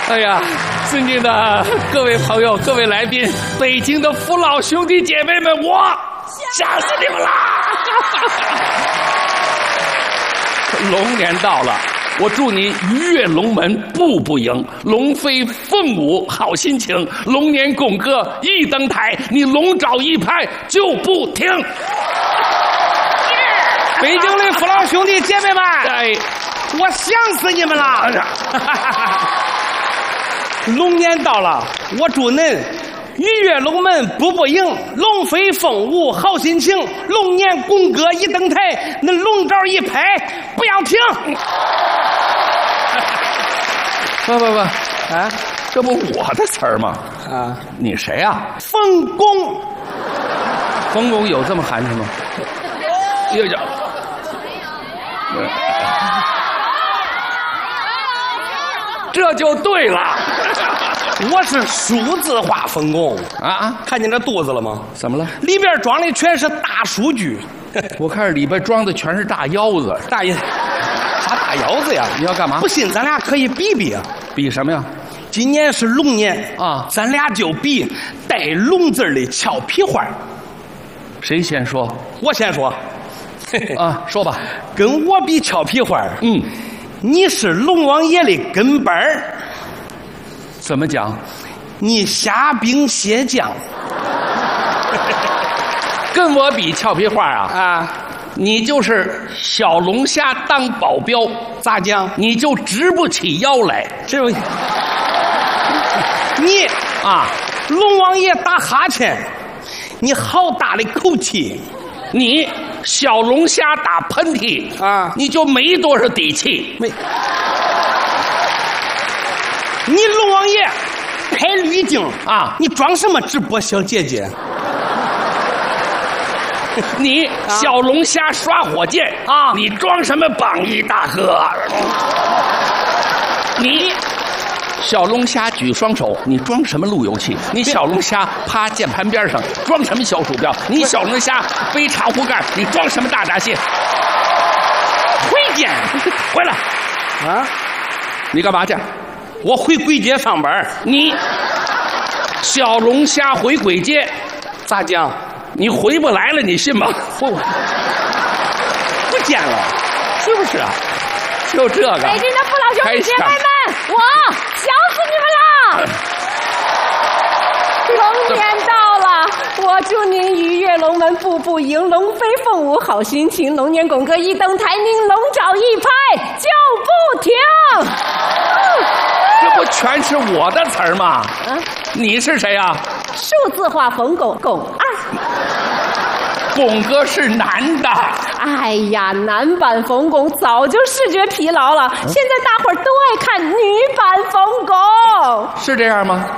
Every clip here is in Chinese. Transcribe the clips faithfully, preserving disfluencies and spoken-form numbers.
哎呀，尊敬的各位朋友、各位来宾，北京的父老兄弟姐妹们，我想死你们啦！龙年到了，我祝你鱼跃龙门步步赢，龙飞凤舞好心情，龙年拱歌一登台，你龙爪一拍就不停。 北京的父老兄弟姐妹们， 哎， 我想死你们了！龙年到了，我祝恁鱼跃龙门步步赢，龙飞凤舞好心情，龙年拱歌一登台，那龙爪一拍不要停。 不不不，啊，这不我的词儿吗？ 啊， 你谁呀、啊？ 冯巩。 冯巩有这么寒碜吗？又叫。这就对了， 我是数字化冯巩啊啊！ 看见这肚子了吗？ 怎么了？ 里边装的全是大数据。 我看里边装的全是大腰子。 大腰，啥大腰子呀？ 你要干嘛？ 不信咱俩可以比比啊！ 比什么呀？ 今年是龙年啊， 咱俩就比带龙字的俏皮话。 谁先说？ 我先说。 啊，说吧。 跟我比俏皮话， 嗯。 你是龙王爷的跟班儿， 怎么讲？ 你虾兵蟹将， 跟我比俏皮话啊啊！ 你就是小龙虾当保镖， 咋讲？ 你就直不起腰来。 这不，你啊， 龙王爷打哈欠，你好大的口气！ 你小龙虾打喷嚏啊， 你就没多少底气。 没，你龙王爷开滤镜啊， 你装什么直播小姐姐？ 你小龙虾耍火箭啊， 你装什么榜一大哥？你小龙虾举双手，你装什么路由器？你小龙虾趴键盘边上，装什么小鼠标？你小龙虾背茶壶盖，你装什么大闸蟹？ 回见， 回来啊！ 你干嘛去？ 我回簋街上班。 你小龙虾回簋街， 咋讲？ 你回不来了，你信吗？ 不，不见了， 是不是啊？就这个。 北京的父老兄弟姐妹们，我想死你们了！龙年到了，我祝您鱼跃龙门步步赢，龙飞凤舞好心情，龙年拱歌一登台，您龙爪一拍就不停。 这不全是我的词儿吗？ 啊， 你是谁呀、啊？ 数字化冯巩巩二。 巩哥是男的。 哎呀，男版冯巩早就视觉疲劳了，现在大伙儿都爱看女版冯巩。 是这样吗？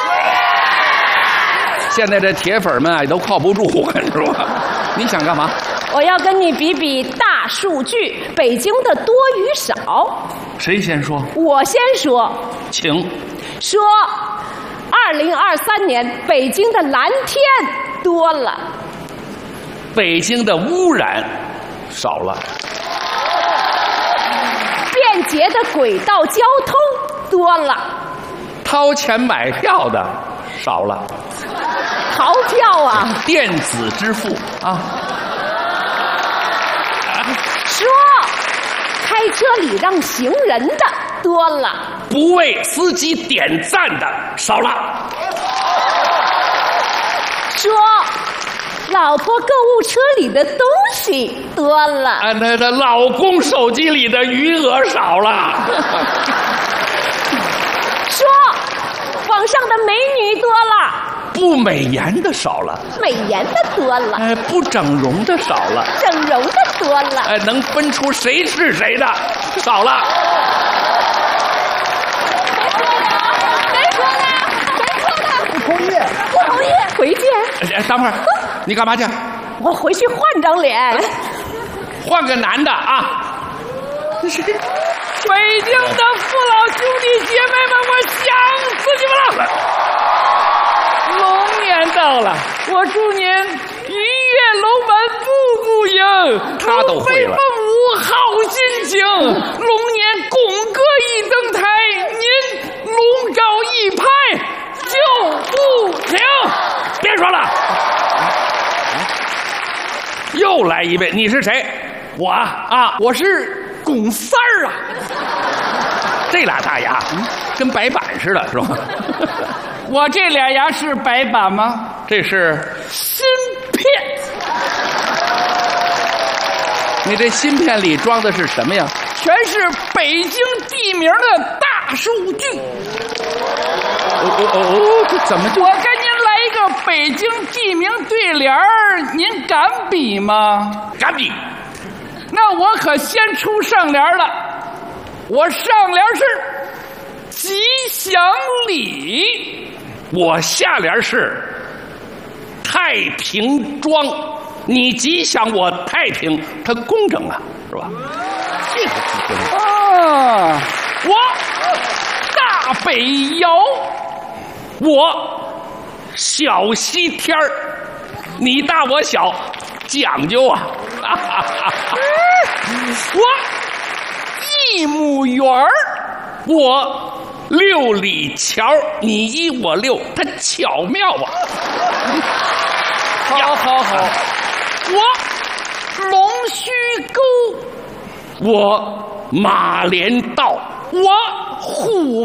现在这铁粉们啊都靠不住，是吧？你想干嘛？ 我要跟你比比大数据，北京的多与少。 谁先说？ 我先说。 请说，二零二三年北京的蓝天多了， 北京的污染少了， 便捷的轨道交通多了， 掏钱买票的少了， 逃票啊， 电子支付啊。 说，开车礼让行人的多了， 不为司机点赞的少了。 说，老婆购物车里的东西多了， 啊，那他老公手机里的余额少了。 说，网上的美女多了， 不美颜的少了， 美颜的多了， 哎，不整容的少了， 整容的多了， 哎，能分出谁是谁的少了。 谁说的？谁说的？ 不同意， 不同意，回见。 哎，等会儿，你干嘛去？ 我回去换张脸。 换个男的啊！ 北京的父老兄弟姐妹们，我想死你们了！ 龙年到了， 我祝您鱼跃龙门步步赢， 他都会了。 龙飞凤舞好心情，龙年拱歌一登台，您龙照一拍就不停。别说了，又来一遍。你是谁？ 我啊，我是龚三儿啊。 这俩大牙，嗯，跟白板似的，是吧？ 我这俩牙是白板吗？ 这是芯片。 你这芯片里装的是什么呀？ 全是北京地名的大数据。 哦哦哦，这怎么就？ 我跟您来一个北京地名对联儿，您敢比吗？ 敢比。 那我可先出上联了。我上联是吉祥里， 我下联是太平庄。你吉祥，我太平，它公正啊，是吧？这个是对的啊。我大北窑， 我小西天儿，你大我小，讲究啊。 我一亩园儿， 我六里桥，你一我六，它巧妙啊。 好好好。我龙须沟， 我马连道， 我虎